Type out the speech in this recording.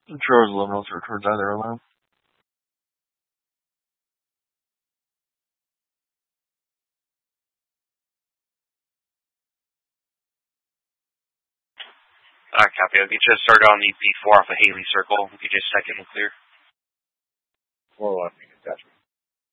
Trailers liminals are towards either of them. Copy. I'll get you started on the P4 off of Haley Circle. We'll get you a second and clear. 4-1.